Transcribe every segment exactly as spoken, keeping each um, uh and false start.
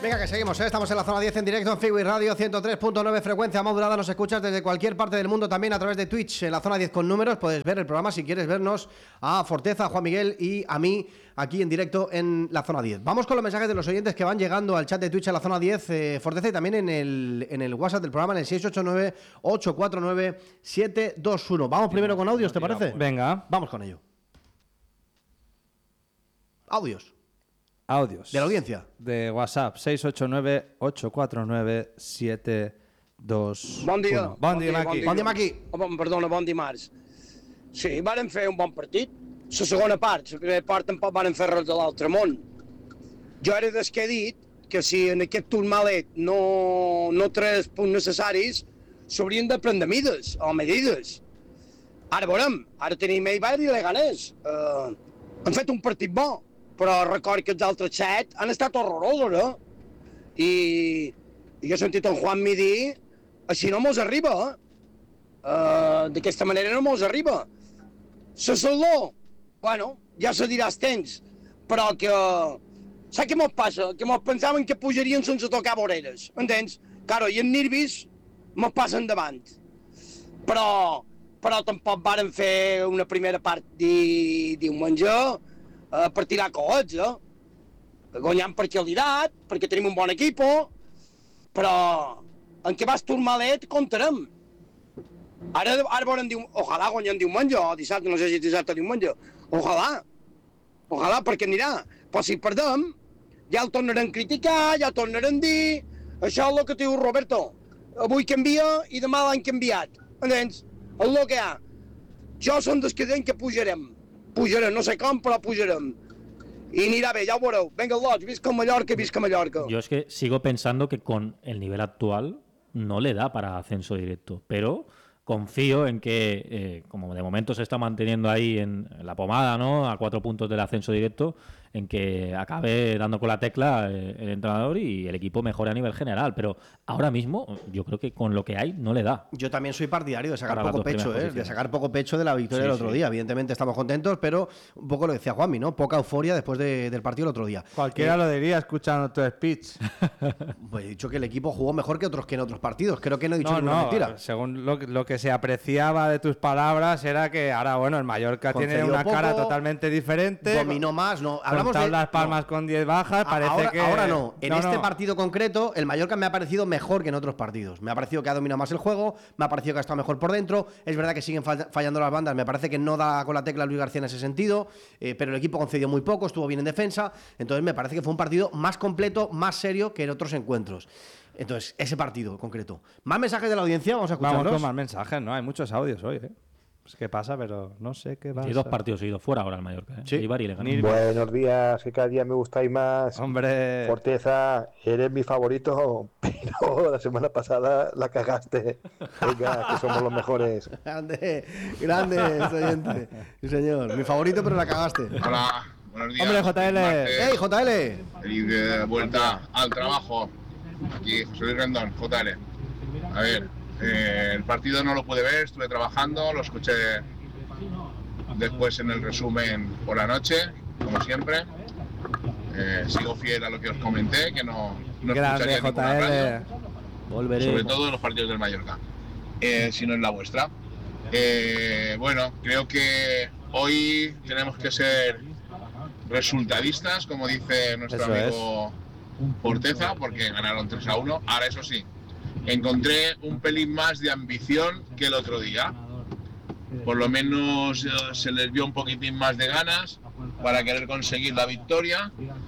Venga, que seguimos, ¿eh? Estamos en la zona diez en directo en Freeway Radio, ciento tres punto nueve frecuencia modulada. Nos escuchas desde cualquier parte del mundo, también a través de Twitch. En la zona diez con números puedes ver el programa si quieres vernos a Forteza, a Juan Miguel y a mí aquí en directo en la zona diez. Vamos con los mensajes de los oyentes que van llegando al chat de Twitch en la zona diez, eh, Forteza, y también en el, en el WhatsApp del programa en el seis ocho nueve, ocho cuatro nueve, siete dos uno. Vamos primero con audios, ¿te parece? Venga. Vamos con ello. Audios. Audios. De la audiencia. De WhatsApp, seis ocho nueve, ocho cuatro nueve, siete dos uno. Bon dia. Bon, bon dia, Maqui. Bon dia, Maqui. Oh, bon, perdona, bon dimarts. Sí, varen fer un bon partit. La segona part, la primera part tampoc varen fer res de l'altre món. Jo era des que he dit que si en aquest turmalet no, no tres punts necessaris, s'haurien de prendre mides o medides. Ara veurem, ara tenim Eibar i Leganés. Uh, han fet un partit bo, però record que els altres set han estat horrorosos, eh? I, i jo he sentit en Juan mi dir, així no mos arriba, eh? Uh, d'aquesta manera no mos arriba. La Saló, bueno, ja se dirà els temps, però que... Saps què mos passa? Que mos pensaven que pujarien sense tocar voreres, entens? Claro, i en nervis mos passen davant. Però, però tampoc varen fer una primera part di, diumenge eh, per tirar coets, eh? Guanyant per qualitat, perquè tenim un bon equip, però en què vas Turmalet comptarem. Ara, ara volen dir, ojalà guanyem diumenge o dissabte, no sé si dissabte o diumenge, ojalà, ojalà, perquè anirà. Però si perdem, ja el tornarem a criticar, ja el tornarem a dir, això és el que diu Roberto, avui canvia i demà l'han canviat, entens? És el que hi ha. Jo som dels que deien que pujarem, pujarem, no sé com, però pujarem. Y anirà bé, ja ho veureu. Venga, Lots, visca Mallorca, visca Mallorca. Yo es que sigo pensando que con el nivel actual no le da para ascenso directo, pero confío en que, eh, como de momento se está manteniendo ahí en, en la pomada, ¿no? A cuatro puntos del ascenso directo, en que acabe dando con la tecla eh, el entrenador y el equipo mejore a nivel general. Pero ahora mismo yo creo que con lo que hay no le da. Yo también soy partidario de sacar Para poco las dos pecho, primeras ¿eh? posiciones. De sacar poco pecho de la victoria Sí, del otro sí. día. Evidentemente estamos contentos, pero un poco lo decía Juanmi, ¿no? Poca euforia después de- del partido el otro día. Cualquiera Eh, lo diría escuchando tu speech. Pues he dicho que el equipo jugó mejor que otros que en otros partidos. Creo que no he dicho No, ninguna no, mentira. según lo, que- lo que se apreciaba de tus palabras era que ahora, bueno, el Mallorca tiene Concedió una poco, cara totalmente diferente. Dominó más, no. Con Hablamos de tablas palmas no. con diez bajas, A- parece ahora, que... ahora no. En No, este no. partido concreto, el Mallorca me ha parecido mejor que en otros partidos. Me ha parecido que ha dominado más el juego, me ha parecido que ha estado mejor por dentro. Es verdad que siguen fall- fallando las bandas, me parece que no da con la tecla Luis García en ese sentido, eh, pero el equipo concedió muy poco, estuvo bien en defensa. Entonces me parece que fue un partido más completo, más serio que en otros encuentros. Entonces, ese partido concreto. Más mensajes de la audiencia, vamos a escucharlos. Vamos con más mensajes, ¿no? Hay muchos audios hoy, ¿eh? Pues qué pasa, pero no sé qué pasa. Y dos partidos seguidos fuera ahora el Mallorca, ¿eh? Sí. Eibar y Leganés. Ni- Buenos días, que cada día me gustáis más. Hombre, Forteza, eres mi favorito, pero la semana pasada la cagaste. Venga, que somos los mejores. Grande, grande, este oyente. Sí, señor. Mi favorito, pero la cagaste. Hola, buenos días. Hombre, J L. Martes, ¡Ey, J L! feliz de vuelta al trabajo. Aquí José Luis Rendón, J L. A ver, eh, el partido no lo pude ver, estuve trabajando, lo escuché después en el resumen por la noche, como siempre. Eh, sigo fiel a lo que os comenté, que no, no grande escucharía ninguna radio, J L. Volveré. sobre todo en los partidos del Mallorca, eh, si no es la vuestra. Eh, bueno, creo que hoy tenemos que ser resultadistas, como dice nuestro Eso amigo Forteza, porque ganaron tres a uno. Ahora, eso sí, encontré un pelín más de ambición que el otro día. Por lo menos eh, se les vio un poquitín más de ganas para querer conseguir la victoria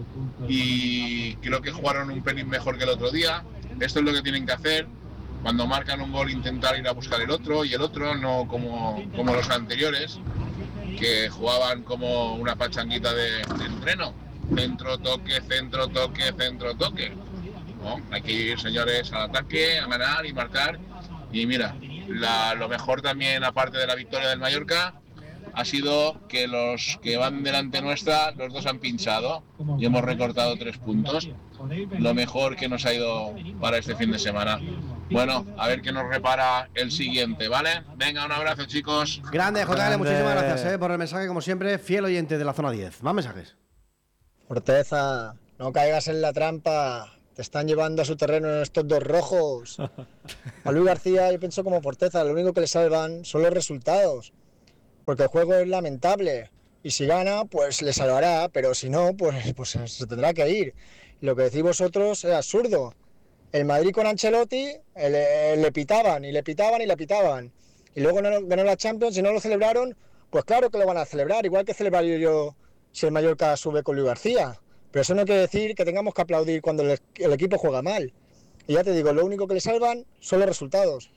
y creo que jugaron un pelín mejor que el otro día. Esto es lo que tienen que hacer. Cuando marcan un gol, intentar ir a buscar el otro y el otro, no como, como los anteriores, que jugaban como una pachanguita de, de entreno. Centro, toque, centro, toque, centro, toque. No, hay que ir, señores, al ataque, a ganar y marcar. Y mira, la- lo mejor también, aparte de la victoria del Mallorca, ha sido que los que van delante nuestra, los dos han pinchado y hemos recortado tres puntos. Lo mejor que nos ha ido para este fin de semana. Bueno, a ver qué nos repara el siguiente, ¿vale? Venga, un abrazo, chicos. Grande, J L, Grande. muchísimas gracias eh, por el mensaje, como siempre, fiel oyente de la zona diez. Más mensajes. Forteza, no caigas en la trampa te están llevando a su terreno estos dos rojos. A Luis García yo pienso como Forteza, lo único que le salvan son los resultados, porque el juego es lamentable y si gana pues le salvará, pero si no pues, pues se tendrá que ir. Y lo que decís vosotros es absurdo. El Madrid con Ancelotti le, le pitaban y le pitaban y le pitaban y luego no, ganó la Champions y no lo celebraron, pues claro que lo van a celebrar, igual que celebraría yo si el Mallorca sube con Luis García. Pero eso no quiere decir que tengamos que aplaudir cuando el, el equipo juega mal. Y ya te digo, lo único que le salvan son los resultados.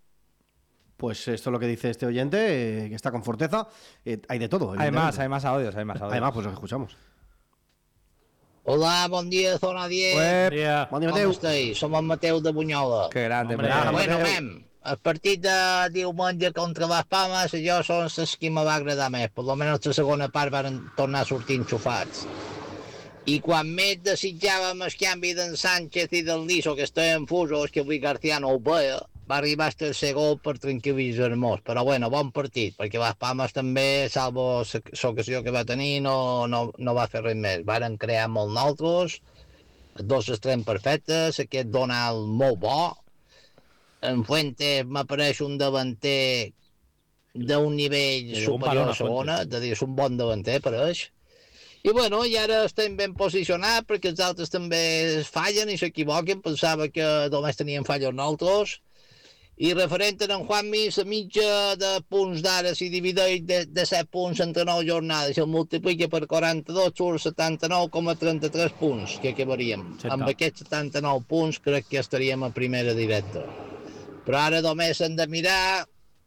Pues esto es lo que dice este oyente, eh, que está con Forteza. Eh, hay de todo. Hay más, hay más audios, hay más audios. Hay más, pues los escuchamos. Hola, bon dia, zona diez. Pues, Yeah. Bon dia, Com Mateu. esteu? Som en Mateu de Bunyola. qué grande. Hombre, Mateu. Bueno, Mateu. mem, el partit de diumenge contra les Palmes, jo són les que me va agradar més. Per almenys la segona part van tornar a sortir enxufats. I quan més desitjàvem el canvi d'en Sánchez i del Niso, que estaven fusos, que avui García no ho veia, va arribar el tercer gol per tranquil·litzar-nos. Però bueno, bon partit, perquè les Palmes també, salvo l'ocasió que va tenir, no, no, no va fer res més. Varen crear molt nosaltres, els dos extrems perfectes, aquest Donald molt bo, en Fuentes m'apareix un davanter d'un nivell Le llegó un superior balón a a segona, Fuentes. és a dir, és un bon davanter, pareix. I bueno, i ara estem ben posicionats perquè els altres també fallen i s'equivoquen, pensava que només tenien fallos nosaltres. I referent a en Juanmi, la mitja de punts d'ara, si divideix de, de set punts entre nou jornades i el multiplica per quaranta-dos, surt setanta-nou coma trenta-tres punts, que acabaríem. setanta. Amb aquests setanta-nou punts crec que estaríem a primera directa. Però ara només hem de mirar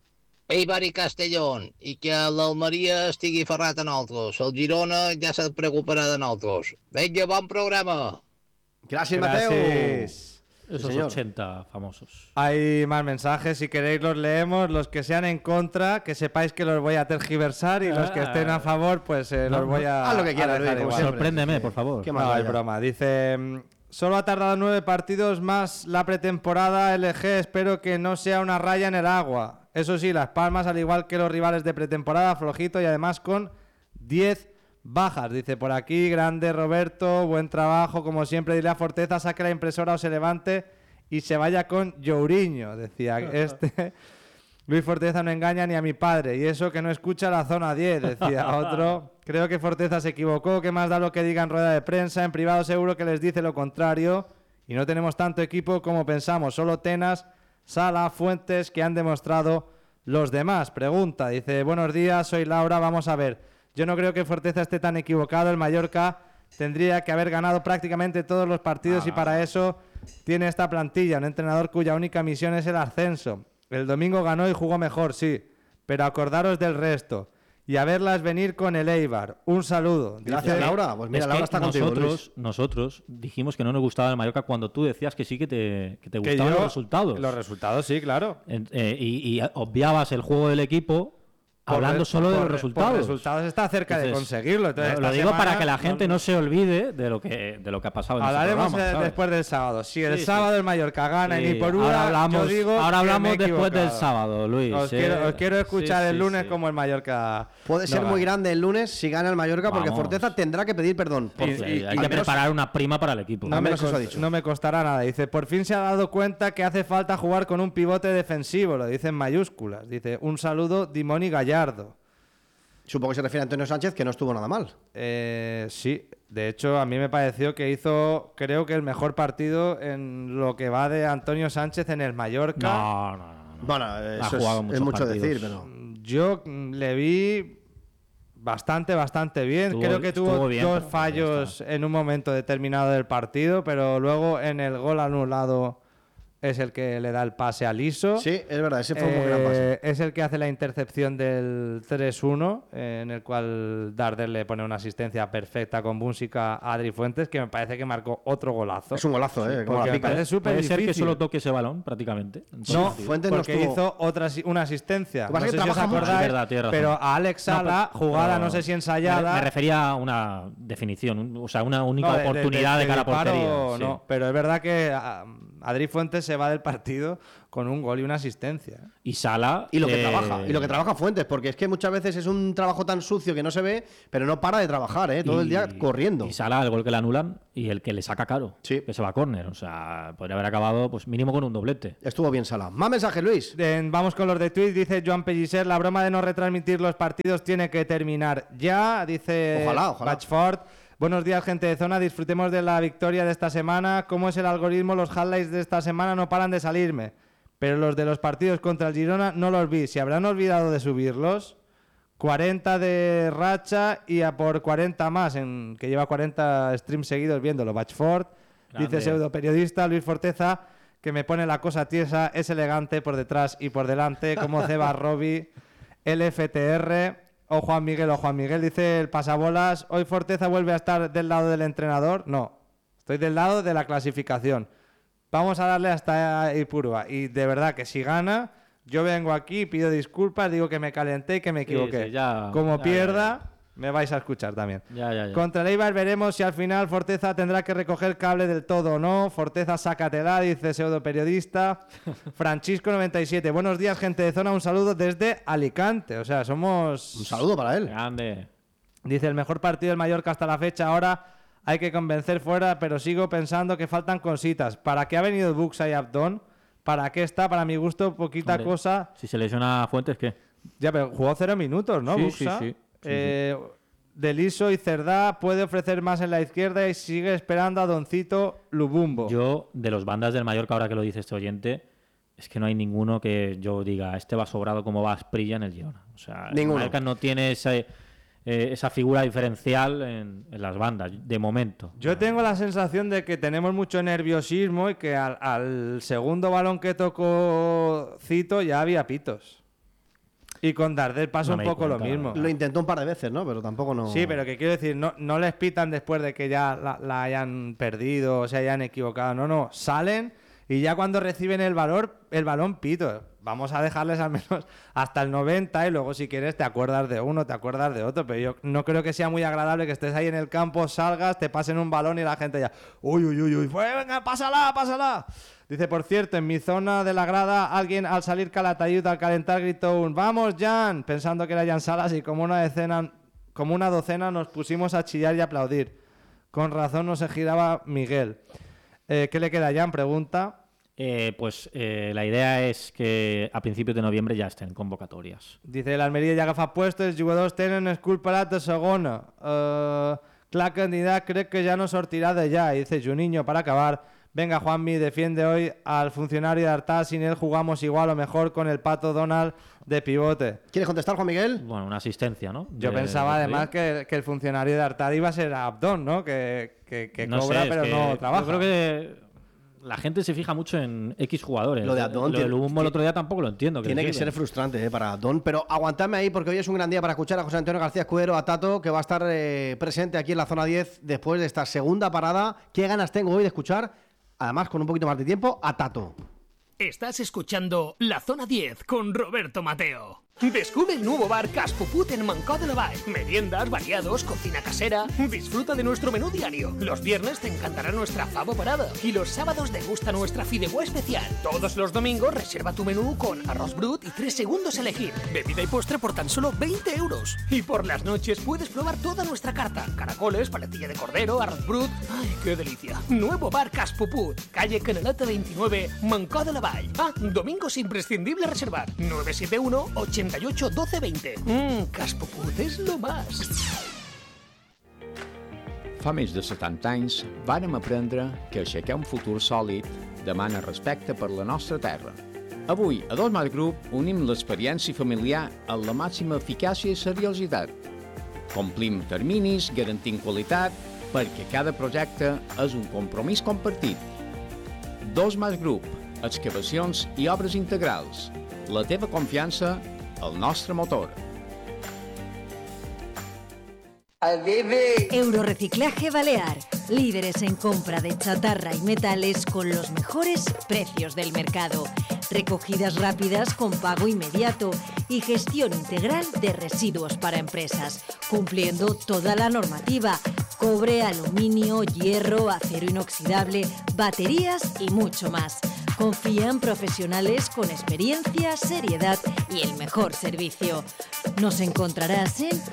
Eibar i Castellón i que l'Almeria estigui ferrat a nosaltres. El Girona ja se preocuparà de nosaltres. Vinga, bon programa! Gracias, Mateu. Gracias. Esos señor. ochenta famosos. Hay más mensajes, si queréis los leemos. Los que sean en contra, que sepáis que los voy a tergiversar y los que estén a favor, pues eh, No, los voy a, haz lo que quieras, a dejar Luis, como igual. siempre. Sorpréndeme, por favor. Qué más No, da es ya. broma. Dice, mm, solo ha tardado nueve partidos más la pretemporada L G. Espero que no sea una raya en el agua. Eso sí, Las Palmas, al igual que los rivales de pretemporada, flojito y además con diez bajas. Dice por aquí, grande Roberto, buen trabajo. Como siempre, dile a Forteza, saque la impresora o se levante y se vaya con Jourinho. Decía este... Luis Forteza no engaña ni a mi padre, y eso que no escucha la zona diez, decía otro. Creo que Forteza se equivocó, que más da lo que diga en rueda de prensa, en privado seguro que les dice lo contrario, y no tenemos tanto equipo como pensamos, solo Tenas, Sala, Fuentes, que han demostrado los demás. Pregunta, dice, buenos días, soy Laura, vamos a ver, yo no creo que Forteza esté tan equivocado, el Mallorca tendría que haber ganado prácticamente todos los partidos y para eso tiene esta plantilla, un entrenador cuya única misión es el ascenso. El domingo ganó y jugó mejor, sí, pero acordaros del resto y a verlas venir con el Eibar. Un saludo. Gracias, Dice- Laura. Pues mira, Es Laura que está contigo, nosotros, Luis. nosotros dijimos que no nos gustaba el Mallorca cuando tú decías que sí que te, que te que gustaban yo- los resultados. Los resultados, sí, claro. En- eh, y, y obviabas el juego del equipo Por hablando re- solo de por los re- por resultados. resultados está cerca de Entonces, conseguirlo. Entonces, lo, lo esta digo para semana que la no- gente no, se olvide de lo que de lo que ha pasado en este Hablaremos programa, eh, ¿sabes? después del sábado. Si el Sí, sábado sí. el Mallorca gana y Sí, ni por una, ahora hablamos, yo digo ahora que hablamos me he después del equivocado. sábado, Luis. Os, eh. quiero, os quiero escuchar Sí, el sí, lunes sí. como el Mallorca. Puede no ser muy gana. grande el lunes si gana el Mallorca, porque Vamos. Forteza tendrá que pedir perdón. Por- Y- Sí, y- hay y que al menos- preparar una prima para el equipo. No Al me, menos eso cos- ha dicho. no me costará nada. Dice, por fin se ha dado cuenta que hace falta jugar con un pivote defensivo. Lo dice en mayúsculas. Dice, un saludo, Dimoni Gallardo. Supongo que se refiere a Antonio Sánchez, que no estuvo nada mal. Eh, sí, de hecho a mí me pareció que hizo, creo que el mejor partido en lo que va de Antonio Sánchez en el Mallorca. No, no, no. no. Bueno, Ha eso jugado es, muchos es mucho partidos. decir, pero... Yo mm, le vi bastante, bastante bien. Estuvo- creo que tuvo estuvo bien, dos pero ya fallos está. en un momento determinado del partido, pero luego en el gol anulado es el que le da el pase a Liso. Sí, es verdad, ese fue un muy gran pase. Eh, es el que hace la intercepción del tres uno, eh, en el cual Darder le pone una asistencia perfecta con música a Adri Fuentes, que me parece que marcó otro golazo. Es un golazo, ¿eh? Como porque la me pica. parece súper Puede ser que difícil. solo toque ese balón, prácticamente. No, Sí, sí. Fuentes no porque estuvo- hizo otra, asi- una asistencia. Lo que pasa No es sé que si os trabaja mucho. acordáis, Es verdad, tienes razón. pero a Alex No, Sala, pero- jugada, pero no sé si Me, ensayada... me refería a una definición, un- o sea, una única No, de- de- oportunidad de, de cara a disparo, portería. sí. no, pero es verdad que a, Adri Fuentes se va del partido con un gol y una asistencia. Y Sala... Y lo que eh, trabaja, y lo que trabaja Fuentes, porque es que muchas veces es un trabajo tan sucio que no se ve, pero no para de trabajar, ¿eh? Todo y- el día corriendo. Y Sala, el gol que le anulan y el que le saca caro, Sí. que se va a córner. O sea, podría haber acabado pues mínimo con un doblete. Estuvo bien Sala. Más mensaje, Luis. En- vamos con los de Twitch, dice Joan Pellicer, la broma de no retransmitir los partidos tiene que terminar ya, dice Ojalá, ojalá. Batchford. Buenos días, gente de zona, disfrutemos de la victoria de esta semana. ¿Cómo es el algoritmo? Los highlights de esta semana no paran de salirme, pero los de los partidos contra el Girona no los vi. ¿Se habrán olvidado de subirlos? cuarenta de racha y a por cuarenta más, en que lleva cuarenta streams seguidos viéndolo. Batchford, Grande. dice pseudo periodista Luis Forteza, que me pone la cosa tiesa, es elegante por detrás y por delante, como Ceba Robbie, L F T R o Juan Miguel o Juan Miguel, dice el pasabolas. Hoy Forteza vuelve a estar del lado del entrenador. No, estoy del lado de la clasificación. Vamos a darle hasta Ipurua. Y de verdad que si gana, yo vengo aquí, pido disculpas, digo que me calenté y que me Sí, equivoqué. sí, ya- Como ya, pierda, ya, me vais a escuchar también. Ya, ya, ya. Contra el Eibar veremos si al final Forteza tendrá que recoger cable del todo o no. Forteza, sácatela, dice pseudo periodista. Francisco noventa y siete. Buenos días, gente de zona. Un saludo desde Alicante. O sea, somos... Un saludo para él. Grande. Dice, el mejor partido del Mallorca hasta la fecha. Ahora hay que convencer fuera, pero sigo pensando que faltan cositas. ¿Para qué ha venido Buxa y Abdón? ¿Para qué está? Para mi gusto, poquita Hombre, cosa. Si se lesiona Fuentes, ¿qué? Ya, pero jugó cero minutos, ¿no, Sí, Buxa? sí, sí. Sí, Eh, Deliso y Cerdá puede ofrecer más en la izquierda y sigue esperando a Doncito Lubumbo. Yo, de los bandas del Mallorca, ahora que lo dice este oyente, es que no hay ninguno que yo diga, este va sobrado como va Asprilla en el Girona. O sea, el Ninguno. Mallorca no tiene ese, eh, esa figura diferencial en, en las bandas, de momento. Yo tengo la sensación de que tenemos mucho nerviosismo y que al, al segundo balón que tocó Cito ya había pitos. Y con Dardel pasa No un me di poco lo cuenta, mismo. Lo intentó un par de veces, ¿no? Pero tampoco no... Sí, pero que quiero decir, no, no les pitan después de que ya la, la hayan perdido o se hayan equivocado. No, no, salen y ya cuando reciben el valor, el balón pito. Vamos a dejarles al menos hasta el noventa y luego si quieres te acuerdas de uno, te acuerdas de otro. Pero yo no creo que sea muy agradable que estés ahí en el campo, salgas, te pasen un balón y la gente ya... Uy, uy, uy, uy, pues venga, pásala, pásala. Dice, por cierto, en mi zona de la grada, alguien al salir Calatayud al calentar gritó un ¡Vamos, Jan! Pensando que era Jan Salas y como una decena, como una docena nos pusimos a chillar y aplaudir. Con razón no se giraba Miguel. Eh, ¿Qué le queda a Jan? Pregunta. Eh, pues eh, la idea es que a principios de noviembre ya estén convocatorias. Dice, l'Almeria ja agafa puestos, els jugadors tenen el cul parat de segona. Uh, clar, candidat, crec que ja no sortirà d'allà. Y dice Juninho, para acabar, venga, Juanmi, defiende hoy al funcionario de Artá, sin él jugamos igual o mejor con el Pato Donald de pivote. ¿Quieres contestar, Juan Miguel? Bueno, una asistencia, ¿no? Yo De- pensaba de- además que, que el funcionario de Artá iba a ser Abdón, ¿no? Que, que, que No cobra sé, es pero que no trabaja. Yo creo que la gente se fija mucho en X jugadores. Lo de Abdón Lo tiene- del Lubumbo el otro día tampoco lo entiendo. Tiene le que sirven. ser frustrante eh, para Don, pero aguantadme ahí porque hoy es un gran día para escuchar a José Antonio García Escudero, a Tato, que va a estar eh, presente aquí en la zona diez después de esta segunda parada. ¿Qué ganas tengo hoy de escuchar, además con un poquito más de tiempo, a Tato? Estás escuchando La Zona diez con Roberto Mateo. Descubre el nuevo bar Cas Puput en Mancó de la Vall. Meriendas, variados, cocina casera. Disfruta de nuestro menú diario. Los viernes te encantará nuestra favo parada. Y los sábados degusta nuestra fideuà especial. Todos los domingos reserva tu menú con arroz brut y tres segundos a elegir. Bebida y postre por tan solo veinte euros. Y por las noches puedes probar toda nuestra carta. Caracoles, paletilla de cordero, arroz brut. ¡Ay, qué delicia! Nuevo bar Cas Puput. Calle Canaleta veintinueve, Mancó de la Vall. Ah, domingos imprescindible reservar. nueve siete uno, ochenta y ocho, doce, veinte. Mmm, Cas Puput és lo más. Fa més de setanta anys vàrem aprendre que aixecar un futur sòlid demana respecte per la nostra terra. Avui, a Dos Mas Group, unim l'experiència familiar amb la màxima eficàcia i seriositat. Complim terminis, garantint qualitat, perquè cada projecte és un compromís compartit. Dos Mas Group, excavacions i obres integrals. La teva confiança, el nostre motor. Eurorreciclaje Balear, líderes en compra de chatarra y metales con los mejores precios del mercado, recogidas rápidas con pago inmediato y gestión integral de residuos para empresas, cumpliendo toda la normativa, cobre, aluminio, hierro, acero inoxidable, baterías y mucho más. Confía en profesionales con experiencia, seriedad y el mejor servicio. Nos encontrarás en